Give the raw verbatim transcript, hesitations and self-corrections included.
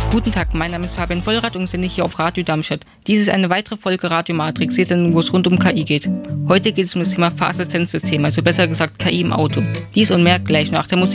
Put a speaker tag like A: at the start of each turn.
A: Guten Tag, mein Name ist Fabian Vollrath und sende hier auf Radio Darmstadt. Dies ist eine weitere Folge Radio Matrix, die Sendung, wo es rund um K I geht. Heute geht es um das Thema Fahrassistenzsystem, also besser gesagt K I im Auto. Dies und mehr gleich nach der Musik.